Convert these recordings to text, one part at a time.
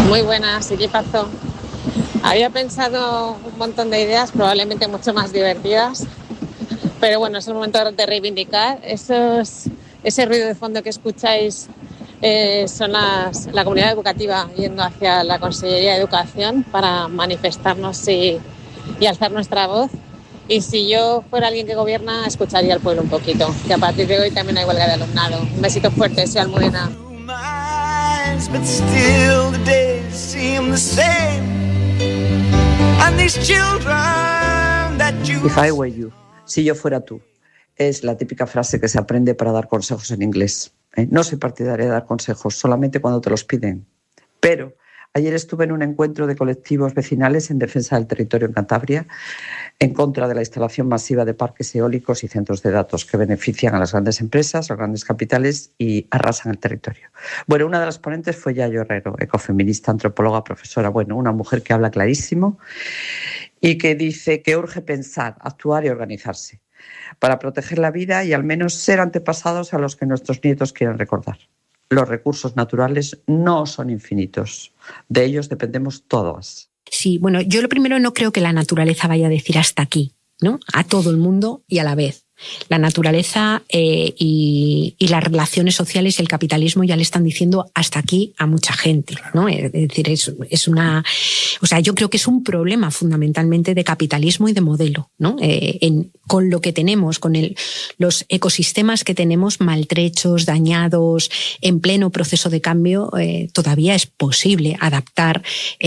Muy buenas, ¿y qué pasó? Había pensado un montón de ideas, probablemente mucho más divertidas, pero bueno, es el momento de reivindicar. Ese ruido de fondo que escucháis son la comunidad educativa yendo hacia la Consellería de Educación para manifestarnos y alzar nuestra voz. Y si yo fuera alguien que gobierna, escucharía al pueblo un poquito, que a partir de hoy también hay huelga de alumnado. Un besito fuerte, soy Almudena. But still the days seem the same. And these children that you... If I were you, si yo fuera tú, es la típica frase que se aprende para dar consejos en inglés. No soy partidaria de dar consejos, solamente cuando te los piden. Pero ayer estuve en un encuentro de colectivos vecinales en defensa del territorio en Cantabria, en contra de la instalación masiva de parques eólicos y centros de datos que benefician a las grandes empresas, a los grandes capitales y arrasan el territorio. Bueno, una de las ponentes fue Yayo Herrero, ecofeminista, antropóloga, profesora, bueno, una mujer que habla clarísimo y que dice que urge pensar, actuar y organizarse para proteger la vida y al menos ser antepasados a los que nuestros nietos quieran recordar. Los recursos naturales no son infinitos, de ellos dependemos todos. Sí, bueno, yo lo primero no creo que la naturaleza vaya a decir hasta aquí, ¿no? A todo el mundo y a la vez. La naturaleza y las relaciones sociales y el capitalismo ya le están diciendo hasta aquí a mucha gente, ¿no? Es decir, es una... O sea, yo creo que es un problema fundamentalmente de capitalismo y de modelo, ¿no? Con lo que tenemos, con los ecosistemas que tenemos maltrechos, dañados, en pleno proceso de cambio, todavía es posible adaptar,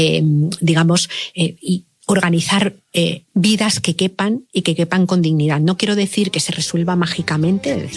y organizar vidas que quepan y que quepan con dignidad. No quiero decir que se resuelva mágicamente,